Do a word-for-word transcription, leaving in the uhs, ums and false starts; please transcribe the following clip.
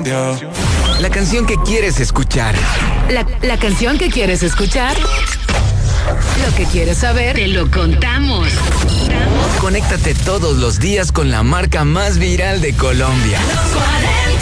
yo. La canción que quieres escuchar. La, la canción que quieres escuchar. Lo que quieres saber, te lo contamos. Conéctate todos los días con la marca más viral de Colombia. Los cuarenta.